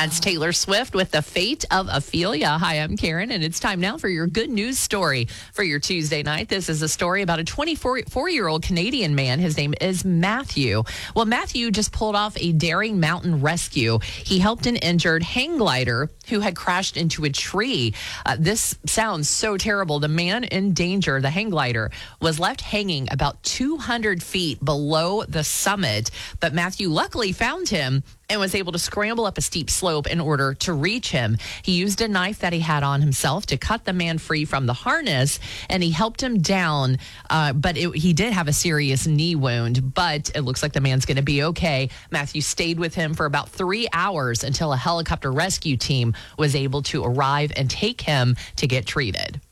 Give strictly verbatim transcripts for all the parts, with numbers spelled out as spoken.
That's Taylor Swift with The Fate of Ophelia. Hi, I'm Karen, and it's time now for your good news story for your Tuesday night. This is a story about a twenty-four-year-old Canadian man. His name is Matthew. Well, Matthew just pulled off a daring mountain rescue. He helped an injured hang glider who had crashed into a tree. Uh, this sounds so terrible. The man in danger, the hang glider, was left hanging about two hundred feet below the summit, but Matthew luckily found him and was able to scramble up a steep slope in order to reach him. He used a knife that he had on himself to cut the man free from the harness, and he helped him down, uh, but it, he did have a serious knee wound, but it looks like the man's going to be okay. Matthew stayed with him for about three hours until a helicopter rescue team was able to arrive and take him to get treated.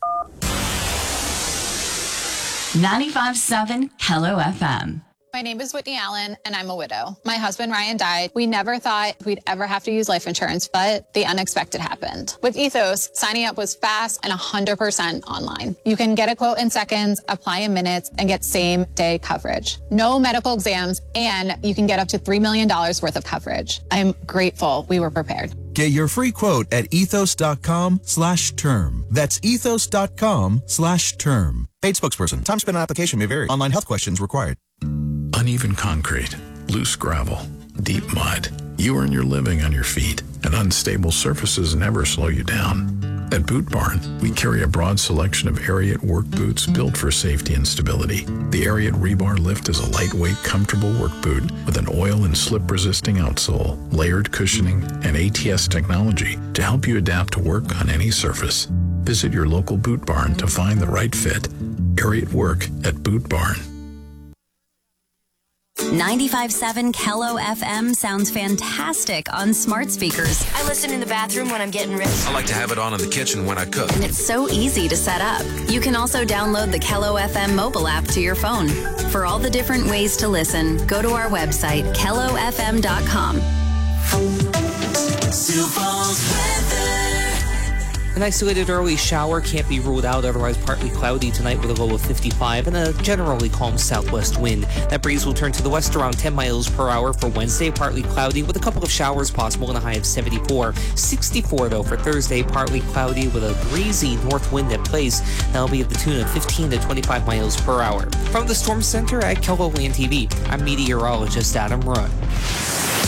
ninety-five point seven Hello F M. My name is Whitney Allen, and I'm a widow. My husband, Ryan, died. We never thought we'd ever have to use life insurance, but the unexpected happened. With Ethos, signing up was fast and one hundred percent online. You can get a quote in seconds, apply in minutes, and get same-day coverage. No medical exams, and you can get up to three million dollars worth of coverage. I'm grateful we were prepared. Get your free quote at ethos.com slash term. That's ethos.com slash term. Paid spokesperson. Time spent on application may vary. Online health questions required. Uneven concrete, loose gravel, deep mud. You earn your living on your feet, and unstable surfaces never slow you down. At Boot Barn, we carry a broad selection of Ariat work boots built for safety and stability. The Ariat Rebar Lift is a lightweight, comfortable work boot with an oil and slip-resisting outsole, layered cushioning, and A T S technology to help you adapt to work on any surface. Visit your local Boot Barn to find the right fit. Ariat Work at Boot Barn. ninety-five point seven Hello F M sounds fantastic on smart speakers. I listen in the bathroom when I'm getting ready. I like to have it on in the kitchen when I cook. And it's so easy to set up. You can also download the Kello F M mobile app to your phone. For all the different ways to listen, go to our website, kello f m dot com. An isolated early shower can't be ruled out, otherwise partly cloudy tonight with a low of fifty-five and a generally calm southwest wind. That breeze will turn to the west around ten miles per hour for Wednesday, partly cloudy with a couple of showers possible and a high of seventy-four. sixty-four though for Thursday, partly cloudy with a breezy north wind at place. That'll be at the tune of fifteen to twenty-five miles per hour. From the Storm Center at KELOLAND T V, I'm meteorologist Adam Run.